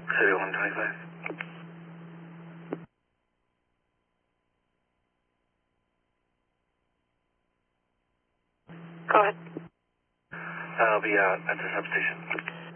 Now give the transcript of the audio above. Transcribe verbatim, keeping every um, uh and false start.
City one twenty-five. Go ahead. I'll be out at the substation.